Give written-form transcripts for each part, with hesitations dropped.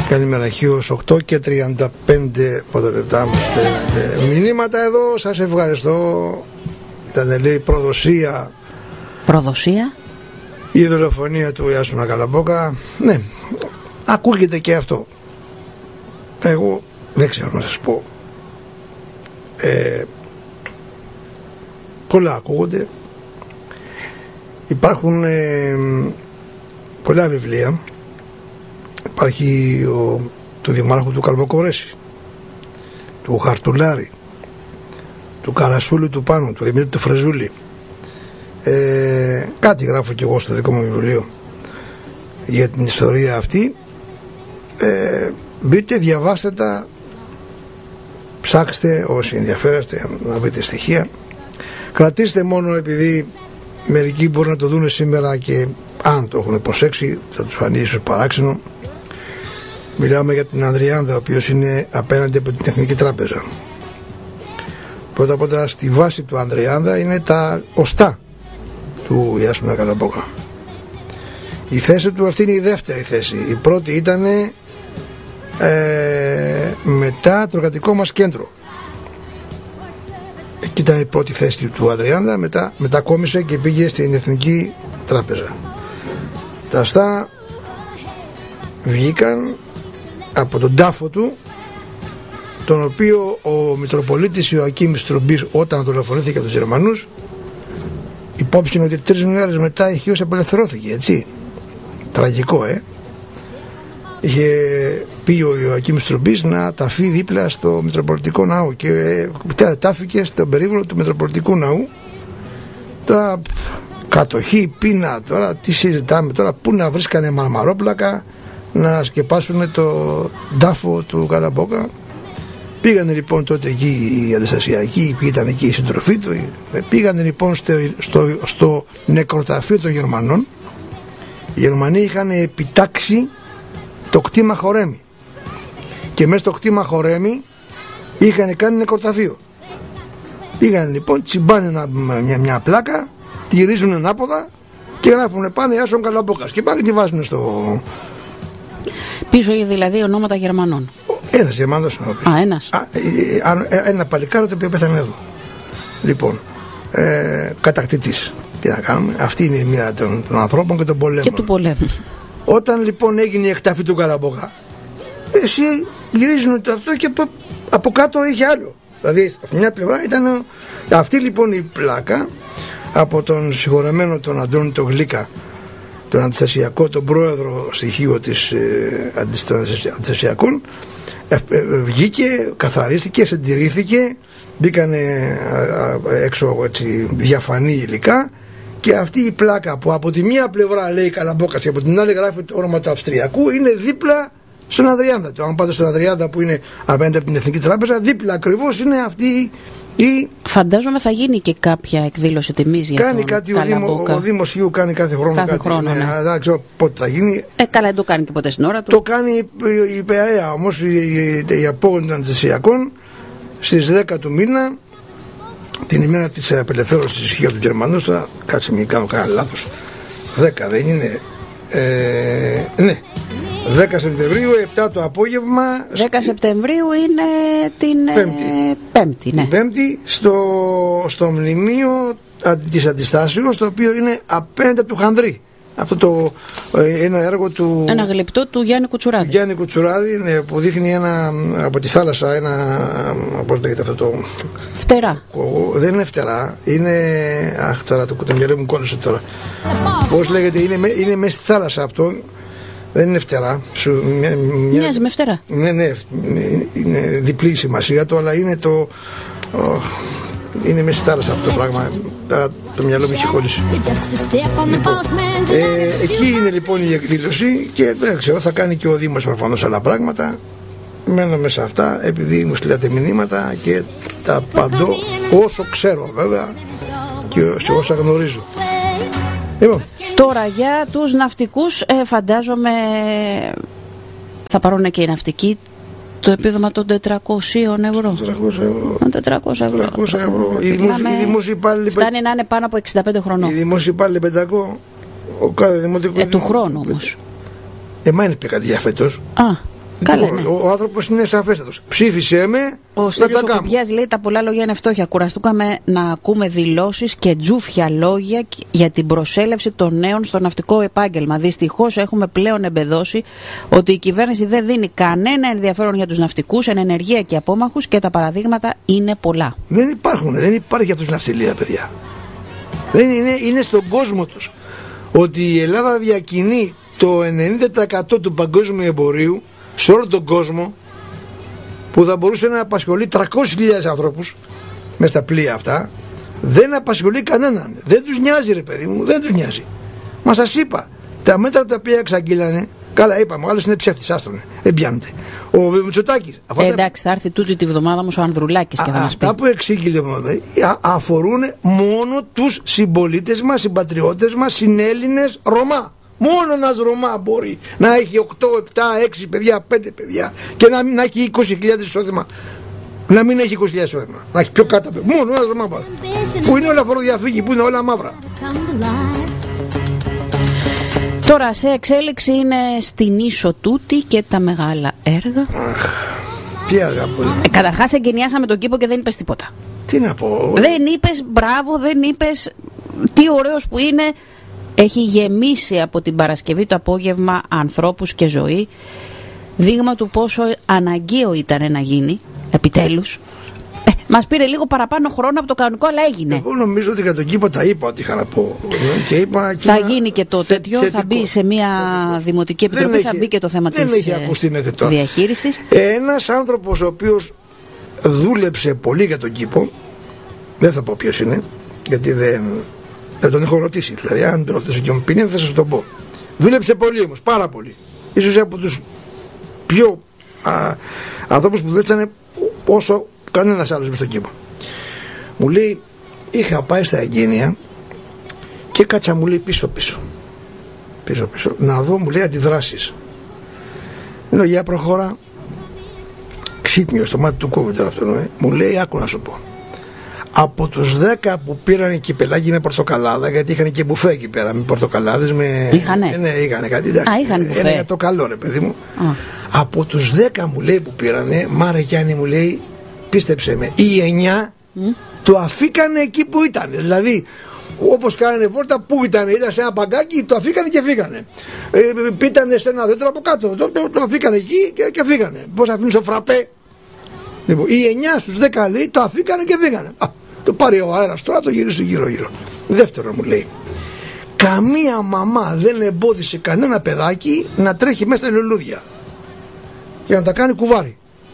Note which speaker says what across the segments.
Speaker 1: Καλημέρα, Χίος, 8 και 35 λεπτά μου στέλνετε μηνύματα εδώ. Σας ευχαριστώ. Ήταν, λέει, προδοσία.
Speaker 2: Προδοσία.
Speaker 1: Η δολοφονία του Ιάσονα Καλαμπόκα. Ναι, ακούγεται και αυτό. Εγώ δεν ξέρω να σας πω. Πολλά ακούγονται. Υπάρχουν πολλά βιβλία. Υπάρχει του Δημάρχου του Καλβοκορέση, του Χαρτουλάρη, του Καρασούλη του Πάνου, του Δημήτρη του Φρεζούλη. Κάτι γράφω κι εγώ στο δικό μου βιβλίο για την ιστορία αυτή. Μπείτε, διαβάστε τα, ψάξτε όσοι ενδιαφέρεστε να βρείτε στοιχεία. Κρατήστε μόνο, επειδή μερικοί μπορούν να το δουν σήμερα και αν το έχουν προσέξει θα τους φανεί ίσως παράξενο. Μιλάμε για την Ανδριάνδα, ο οποίος είναι απέναντι από την Εθνική Τράπεζα. Πρώτα απ' όλα, στη βάση του Ανδριάνδα είναι τα οστά του Ιάσονα Καλαμπόκα. Η θέση του αυτή είναι η δεύτερη θέση. Η πρώτη ήταν μετά το εργατικό μας κέντρο. Εκεί ήταν η πρώτη θέση του Ανδριάνδα. Μετά μετακόμισε και πήγε στην Εθνική Τράπεζα. Τα οστά βγήκαν από τον τάφο του, τον οποίο ο Μητροπολίτης Ιωακήμ Στρουμπής, όταν δολοφονήθηκε από τους Γερμανούς, υπόψη είναι ότι 3 μέρες μετά η Χίος απελευθερώθηκε, έτσι. Τραγικό, Είχε πει ο Ιωακήμ Στρουμπής να ταφεί δίπλα στο Μητροπολιτικό Ναό και τάφηκε στον περίβολο του Μητροπολιτικού Ναού. Τα κατοχή, πείνα, τώρα τι συζητάμε τώρα, πού να βρίσκανε μαρμαρόπλακα να σκεπάσουν το τάφο του Καλαμπόκα. Πήγανε λοιπόν τότε εκεί οι αντιστασιακοί, που ήταν εκεί η συντροφή του, πήγανε λοιπόν στο νεκροταφείο των Γερμανών. Οι Γερμανοί είχαν επιτάξει το κτήμα Χορέμι και μέσα στο κτήμα Χορέμι είχαν κάνει νεκροταφείο. Πήγανε λοιπόν, τσιμπάνε μια πλάκα, τη γυρίζουν ανάποδα και γράφουν πάνω Ιάσον Καλαμπόκας και πάνε τη βάζουν στο...
Speaker 2: Πίσω δηλαδή ονόματα Γερμανών.
Speaker 1: Ένας Γερμανός.
Speaker 2: Ένας.
Speaker 1: Ένα παλικάρο το οποίο πέθανε εδώ. Λοιπόν, κατακτητής. Τι να κάνουμε, αυτή είναι η μία των ανθρώπων και των πολέμων.
Speaker 2: Και του πολέμου.
Speaker 1: Όταν λοιπόν έγινε η εκταφή του Καλαμπόκα, εσύ γυρίζουν το αυτό και από κάτω είχε άλλο. Δηλαδή από μια πλευρά ήταν αυτή λοιπόν η πλάκα από τον συγχωρεμένο τον Αντώνη τον Γλίκα, τον αντιστασιακό, τον πρόεδρο στοιχείο της αντιστασιακών. Βγήκε, καθαρίστηκε, συντηρήθηκε, μπήκανε έξω έτσι, διαφανή υλικά, και αυτή η πλάκα που από τη μία πλευρά λέει Καλαμπόκας και από την άλλη γράφει το όνομα του Αυστριακού είναι δίπλα στον Ανδριάνδα. Αν πάτε στον Ανδριάνδα που είναι απέναντι από την Εθνική Τράπεζα, δίπλα ακριβώς είναι αυτή η...
Speaker 2: Φαντάζομαι θα γίνει και κάποια εκδήλωση τιμής για
Speaker 1: κάνει
Speaker 2: τον
Speaker 1: κάτι
Speaker 2: Καλαμπόκα.
Speaker 1: ο Δήμος Ιού κάνει κάθε χρόνο κάτι.
Speaker 2: Χρόνο, ναι.
Speaker 1: Δεν ξέρω πότε θα γίνει.
Speaker 2: Καλά, δεν το κάνει και ποτέ στην ώρα του.
Speaker 1: Το κάνει η ΠΑΕΑ όμως, η απόγονη των αντιστασιακών, στις 10 του μήνα, την ημέρα της απελευθέρωσης της ισχύω του Γερμανού. Τώρα κάτσε μην κάνω κανένα λάθος, 10 δεν είναι, ναι, 10 Σεπτεμβρίου, 7 το απόγευμα. 10
Speaker 2: Σεπτεμβρίου είναι την Πέμπτη, ναι.
Speaker 1: Την Πέμπτη στο μνημείο της Αντιστάσεως, το οποίο είναι απέναντι του Χανδρή. Αυτό ένα έργο του...
Speaker 2: Ένα γλυπτό του Γιάννη Κουτσουράδη.
Speaker 1: Γιάννη Κουτσουράδη, ναι, που δείχνει από τη θάλασσα ένα... πώς λέγεται αυτό το...
Speaker 2: Φτερά.
Speaker 1: Δεν είναι φτερά, είναι... Αχ, τώρα το μυαλό μου κόλλησε τώρα. Πώς λέγεται, είναι μέσα στη θάλασσα αυτό. Δεν είναι φτερά.
Speaker 2: Μοιάζει με φτερά.
Speaker 1: Ναι, είναι διπλή σημασία του, αλλά είναι το... Είναι μέσα στη θάλασσα αυτό το πράγμα. Το μυαλό μου έχει κόλλησει. Λοιπόν, εκεί είναι λοιπόν η εκδήλωση και δεν ξέρω, θα κάνει και ο Δήμος προφανώς άλλα πράγματα. Μένω μέσα αυτά επειδή μου στείλατε μηνύματα και τα απαντώ όσο ξέρω βέβαια και όσα γνωρίζω. Λοιπόν.
Speaker 2: Τώρα για τους ναυτικούς φαντάζομαι θα πάρουν και οι ναυτικοί το επίδομα των 400 ευρώ. 400 ευρώ.
Speaker 1: Οι δημόσιοι υπάλληλοι...
Speaker 2: Φτάνει να είναι πάνω από 65 χρονών.
Speaker 1: Οι δημόσιοι υπάλληλοι 500. Ο κάθε δημοτικός...
Speaker 2: Του χρόνου όμως.
Speaker 1: Εμά είναι πει κάτι για φέτος.
Speaker 2: Καλά, ναι.
Speaker 1: Ο άνθρωπος είναι σαφέστατος. Ψήφισε με.
Speaker 2: Ο Στέλιος ο Κουμπιάς λέει: τα πολλά λόγια είναι φτώχεια. Κουραστήκαμε να ακούμε δηλώσεις και τζούφια λόγια για την προσέλευση των νέων στο ναυτικό επάγγελμα. Δυστυχώς έχουμε πλέον εμπεδώσει ότι η κυβέρνηση δεν δίνει κανένα ενδιαφέρον για τους ναυτικούς, εν ενεργεία και απόμαχους, και τα παραδείγματα είναι πολλά.
Speaker 1: Δεν υπάρχει για τους ναυτιλία, παιδιά. Δεν είναι στον κόσμο τους. Ότι η Ελλάδα διακινεί το 90% του παγκόσμιου εμπορίου σε όλο τον κόσμο, που θα μπορούσε να απασχολεί 300.000 ανθρώπους μες στα πλοία αυτά, δεν απασχολεί κανέναν. Δεν τους νοιάζει, ρε παιδί μου, δεν τους νοιάζει. Μα σας είπα, τα μέτρα τα οποία εξαγγείλανε, καλά είπαμε, ο άλλος είναι ψεύτης, άστονε, δεν πιάνεται. Ο Μητσοτάκης.
Speaker 2: Εντάξει, θα έρθει τούτη τη βδομάδα όμως ο Ανδρουλάκης και θα μας πει.
Speaker 1: Αυτά που εξήγηλε αφορούν μόνο τους συμπολίτες μας, συμπατριώτες μας, συνέλληνες Ρωμά. Μόνο ένας Ρωμά μπορεί να έχει 8, 7, 6 παιδιά, 5 παιδιά και να έχει 20.000 εισόδημα. Να μην έχει 20.000 εισόδημα. Να έχει πιο κάτω. Μόνο ένας Ρωμά πάει. Που είναι όλα φοροδιαφύγη, που είναι όλα μαύρα.
Speaker 2: Τώρα σε εξέλιξη είναι στην ίσο τούτη και τα μεγάλα έργα.
Speaker 1: Τι αγαπώ.
Speaker 2: Καταρχάς εγκαινιάσαμε τον κήπο και δεν είπες τίποτα.
Speaker 1: Τι να πω.
Speaker 2: Δεν είπες μπράβο, δεν είπες τι ωραίος που είναι. Έχει γεμίσει από την Παρασκευή το απόγευμα ανθρώπους και ζωή. Δείγμα του πόσο αναγκαίο ήταν να γίνει, επιτέλους. Μας πήρε λίγο παραπάνω χρόνο από το κανονικό, αλλά έγινε.
Speaker 1: Εγώ νομίζω ότι για τον κήπο τα είπα ότι είχα να πω.
Speaker 2: Θα γίνει και το τέτοιο, θα μπει σε μια δημοτική επιτροπή, θα μπει και το θέμα της διαχείρισης.
Speaker 1: Ένας άνθρωπος ο οποίος δούλεψε πολύ για τον κήπο, δεν θα πω ποιος είναι, γιατί δεν τον έχω ρωτήσει. Δηλαδή, αν τον ρωτήσω και μου πει, θα σας το πω. Δούλεψε πολύ όμως, πάρα πολύ. Ίσως από τους πιο ανθρώπους που δούλεψαν όσο κανένας άλλος μες στον κήπο. Μου λέει, είχα πάει στα εγγένεια και κάτσα, μου λέει, πίσω να δω, μου λέει, αντιδράσεις. Λέω, για προχώρα. Ξύπνιο στο μάτι του κόβει τώρα αυτό, μου λέει, άκου να σου πω. Από τους 10 που πήραν κυπελάκι με πορτοκαλάδα, γιατί είχαν και μπουφέ εκεί πέρα με πορτοκαλάδες.
Speaker 2: Είχανε.
Speaker 1: Ναι, είχανε κάτι. Ένα για το καλό, ρε παιδί μου. Από τους 10 μου λέει που πήρανε, Μάρε Γιάννη, μου λέει, πίστεψε με, οι 9 το αφήκανε εκεί που ήταν. Δηλαδή, όπως κάνανε βόρτα, που ήταν σε ένα παγκάκι, το αφήκανε και φύγανε. Πήτανε σε ένα δέντρο από κάτω, το αφήκανε εκεί και φύγανε. Πώς αφήνουν στο φραπέ. Λοιπόν, οι 9 στους 10 λέει το αφήκανε και φύγανε. Το πάρει ο αέρας τώρα, το γυρίσει γύρω-γύρω. Δεύτερο, μου λέει, καμία μαμά δεν εμπόδισε κανένα παιδάκι να τρέχει μέσα στα λουλούδια για να τα κάνει κουβάρι.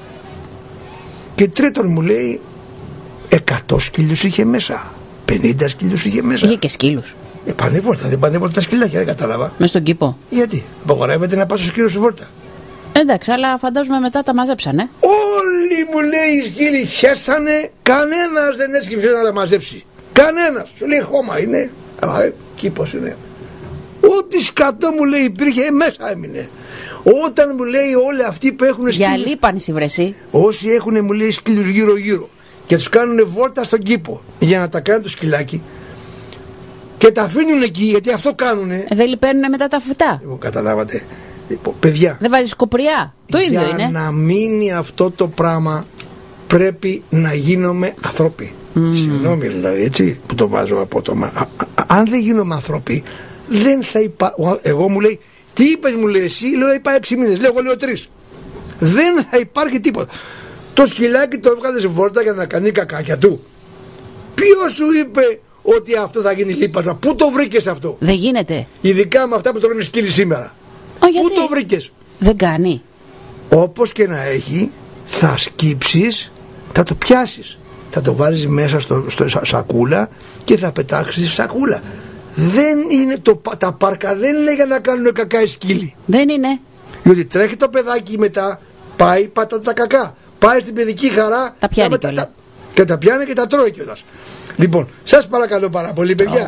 Speaker 1: Και τρίτον, μου λέει, 100 σκύλους είχε μέσα, 50 σκύλους είχε μέσα.
Speaker 2: Είχε και σκύλους.
Speaker 1: Πανεύορτα, δεν πανεύορτα τα σκυλάκια, δεν κατάλαβα.
Speaker 2: Μες στον κήπο.
Speaker 1: Γιατί, απαγορεύεται να πας στο σκύλο σου βόρτα.
Speaker 2: Εντάξει, αλλά φαντάζομαι μετά τα μαζέψανε.
Speaker 1: Όλοι, μου λέει, οι σκύλοι χέσανε, κανένας δεν έσκυψε να τα μαζέψει. Κανένας. Σου λέει, χώμα είναι, κήπος είναι. Ό,τι σκατό, μου λέει, υπήρχε, μέσα έμεινε. Όταν, μου λέει, όλοι αυτοί που έχουν σκύλους,
Speaker 2: για λίπανση βρεσί,
Speaker 1: όσοι έχουν, μου λέει, σκύλους γύρω-γύρω και τους κάνουν βόρτα στον κήπο για να τα κάνουν το σκυλάκι και τα αφήνουν εκεί, γιατί αυτό κάνουνε.
Speaker 2: Δεν λιπαίνουνε μετά τα φυτά.
Speaker 1: Καταλάβατε. Παιδιά,
Speaker 2: δεν βάζεις κοπριά. Το ίδιο είναι.
Speaker 1: Για να μείνει αυτό το πράγμα πρέπει να γίνομαι ανθρώποι. Συγγνώμη, δηλαδή, έτσι που το βάζω απότομα. Αν δεν γίνομαι ανθρώποι, δεν θα υπάρχει. Εγώ, μου λέει, τι είπες, μου λέει εσύ, λέω, είπα 6 μήνες, λέω, εγώ λέω 3. Δεν θα υπάρχει τίποτα. Το σκυλάκι το έβγαλε σε βόρτα για να κάνει κακάκια του. Ποιος σου είπε ότι αυτό θα γίνει λίπασμα? Πού το βρήκες αυτό? Δεν
Speaker 2: γίνεται.
Speaker 1: Ειδικά με αυτά που τρώνε σκύλοι σήμερα. Πού το βρήκες?
Speaker 2: Δεν κάνει.
Speaker 1: Όπως και να έχει, θα σκύψεις, θα το πιάσεις, θα το βάλεις μέσα στο σακούλα και θα πετάξεις στη σακούλα. Δεν είναι τα πάρκα δεν είναι για να κάνουν κακά οι σκύλοι.
Speaker 2: Δεν είναι.
Speaker 1: Διότι τρέχει το παιδάκι μετά, πάει, πατά τα κακά, πάει στην παιδική χαρά,
Speaker 2: τα πιάνει
Speaker 1: και τα πιάνει και τα τρώει κιόλας. Λοιπόν, σας παρακαλώ πάρα πολύ, παιδιά,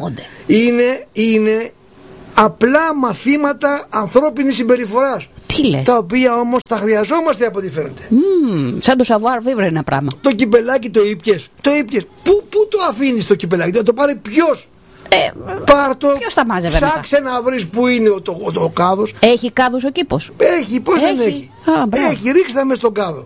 Speaker 1: είναι απλά μαθήματα ανθρώπινης συμπεριφοράς.
Speaker 2: Τι λες?
Speaker 1: Τα οποία όμως τα χρειαζόμαστε από ό,τι φαίνεται.
Speaker 2: Σαν το savoir vivre ένα πράγμα.
Speaker 1: Το κυπελάκι το ήπιες. Πού το αφήνεις το κυπελάκι? Θα το πάρει ποιος? Πάρτο,
Speaker 2: ποιος τα μάζευε
Speaker 1: ψάξε
Speaker 2: μετά?
Speaker 1: να βρεις που είναι ο κάδος.
Speaker 2: Έχει κάδους ο κήπος?
Speaker 1: Έχει, πώς δεν έχει? Έχει, ρίξτε τα μες στον κάδο.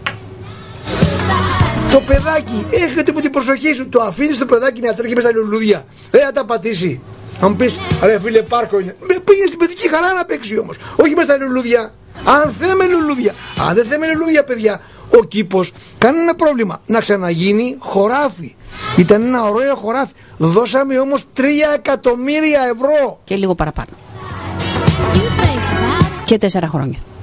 Speaker 1: Το παιδάκι, έχετε που την προσοχή σου, το αφήνεις το παιδάκι να τρέχει μέσα στα λουλούδια. Να τα πατήσει. Αν μου πεις, ρε φίλε, πάρκο είναι. Πήγαινε στην παιδική χαρά να παίξει όμως. Όχι μέσα στα λουλούδια. Αν θέμε λουλούδια. Αν δεν θέμε λουλούδια, παιδιά, ο κήπος κανένα πρόβλημα. Να ξαναγίνει χωράφι. Ήταν ένα ωραίο χωράφι. Δώσαμε όμως 3 εκατομμύρια ευρώ.
Speaker 2: Και λίγο παραπάνω. Και 4 χρόνια.